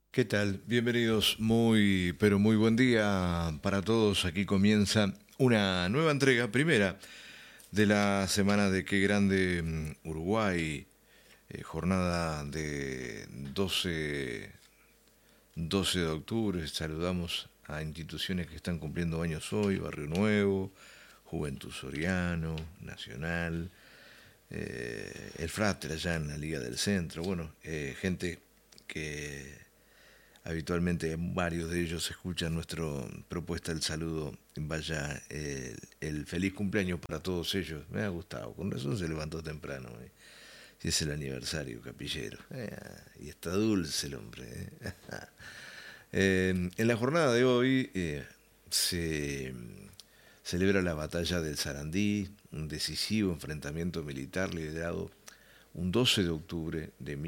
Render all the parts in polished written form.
¿Qué tal? Bienvenidos, pero muy buen día para todos. Aquí comienza una nueva entrega, primera de la semana de Qué Grande Uruguay, jornada de 12 de octubre. Saludamos a instituciones que están cumpliendo años hoy: Barrio Nuevo, Juventud Soriano, Nacional, el Frater allá en la Liga del Centro. Bueno, gente que habitualmente varios de ellos escuchan nuestra propuesta del saludo. Vaya, el feliz cumpleaños para todos ellos. Me ha gustado, con razón se levantó temprano. Si es el aniversario, capillero. Y está dulce el hombre. En la jornada de hoy se celebra la batalla del Sarandí, un decisivo enfrentamiento militar liderado un 12 de octubre de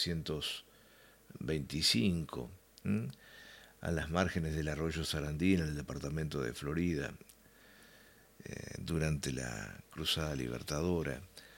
1825, a las márgenes del arroyo Sarandí en el departamento de Florida, durante la Cruzada Libertadora.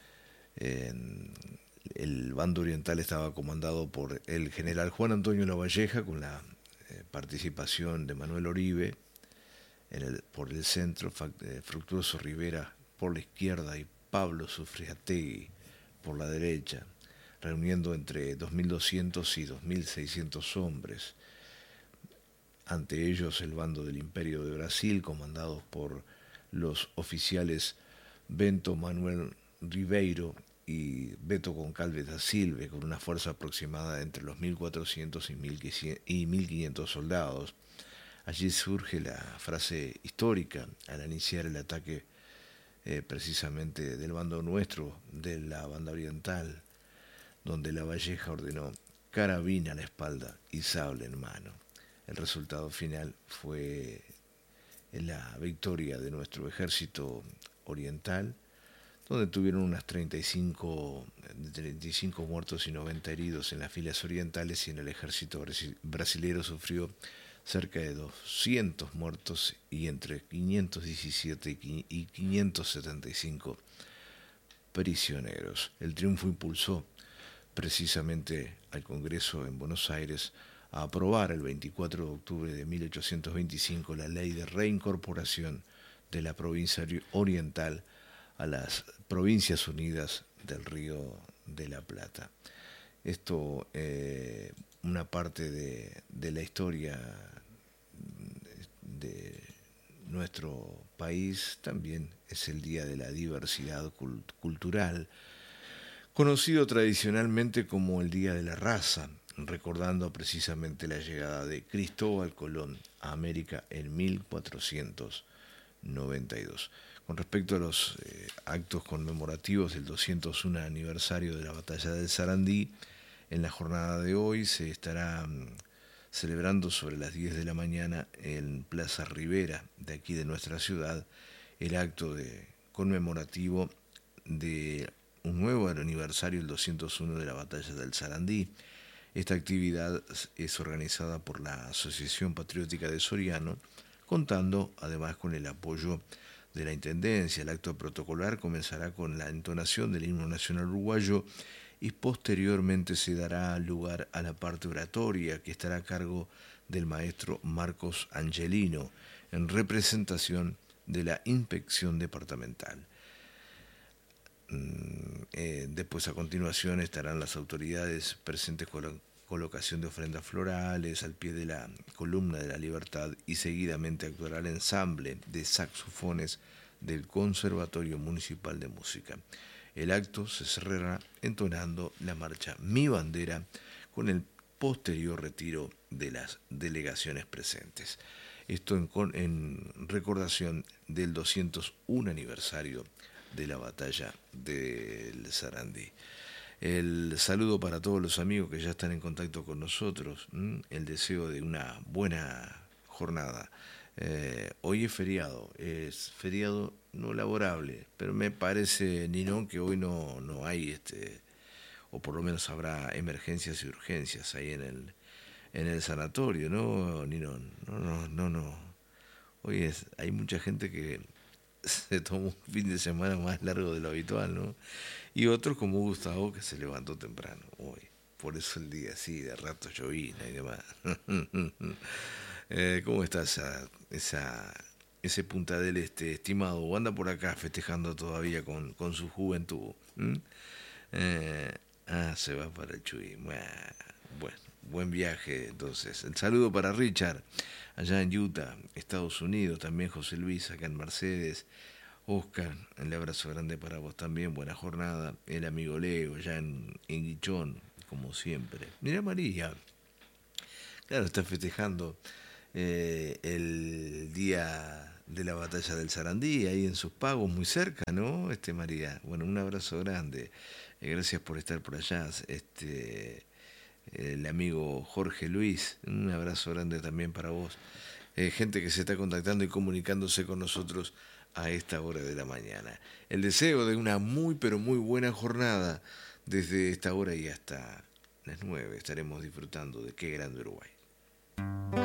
El bando oriental estaba comandado por el general Juan Antonio Lavalleja, con la participación de Manuel Oribe por el centro, Fructuoso Rivera por la izquierda y Pablo Sufriategui por la derecha, reuniendo entre 2.200 y 2.600 hombres. Ante ellos el bando del Imperio de Brasil, comandados por los oficiales Bento Manuel Ribeiro y Beto Goncalves da Silva, con una fuerza aproximada entre los 1.400 y 1.500 soldados. Allí surge la frase histórica al iniciar el ataque, precisamente del bando nuestro, de la banda oriental, donde Lavalleja ordenó: carabina a la espalda y sable en mano. El resultado final fue la victoria de nuestro ejército oriental, donde tuvieron unas 35 muertos y 90 heridos en las filas orientales, y en el ejército brasilero sufrió cerca de 200 muertos y entre 517 y 575 prisioneros. El triunfo impulsó precisamente al Congreso en Buenos Aires a aprobar el 24 de octubre de 1825 la ley de reincorporación de la provincia oriental a las Provincias Unidas del Río de la Plata. Esto, una parte de la historia de nuestro país. También es el Día de la Diversidad Cultural, conocido tradicionalmente como el Día de la Raza, recordando precisamente la llegada de Cristóbal Colón a América en 1492. Con respecto a los actos conmemorativos del 201 aniversario de la batalla del Sarandí, en la jornada de hoy se estará celebrando sobre las 10 de la mañana en Plaza Rivera, de aquí de nuestra ciudad, el acto conmemorativo de un nuevo aniversario, el 201 de la batalla del Sarandí. Esta actividad es organizada por la Asociación Patriótica de Soriano, contando además con el apoyo de la Intendencia. El acto protocolar comenzará con la entonación del himno nacional uruguayo y posteriormente se dará lugar a la parte oratoria, que estará a cargo del maestro Marcos Angelino, en representación de la inspección departamental. Después, a continuación, estarán las autoridades presentes con la colocación de ofrendas florales al pie de la columna de la Libertad, y seguidamente actuará el ensamble de saxofones del Conservatorio Municipal de Música. El acto se cerrará entonando la marcha Mi Bandera, con el posterior retiro de las delegaciones presentes. Esto en recordación del 201 aniversario de la batalla del Sarandí. El saludo para todos los amigos que ya están en contacto con nosotros, el deseo de una buena jornada. Hoy es feriado no laborable, pero me parece, Ninón, que hoy no hay, o por lo menos habrá emergencias y urgencias ahí en el sanatorio, ¿no, Ninón? No. Hay mucha gente que se tomó un fin de semana más largo de lo habitual, ¿no? Y otros como Gustavo, que se levantó temprano hoy. por eso el día así, de rato llovina y demás. ¿Cómo está ese Punta del Este, estimado? ¿O anda por acá festejando todavía con su juventud? ¿Mm? Eh, se va para el Chuy. Bueno, buen viaje entonces. El saludo para Richard, allá en Utah, Estados Unidos. También José Luis, acá en Mercedes. Oscar, el abrazo grande para vos también. Buena jornada. El amigo Leo, allá en Guichón, como siempre. Mira María, claro, está festejando el día de la batalla del Sarandí, ahí en sus pagos, muy cerca, ¿no? María, bueno, un abrazo grande. Gracias por estar por allá. El amigo Jorge Luis, un abrazo grande también para vos. Gente que se está contactando y comunicándose con nosotros a esta hora de la mañana. El deseo de una muy pero muy buena jornada desde esta hora y hasta las 9 estaremos disfrutando de Qué Grande Uruguay.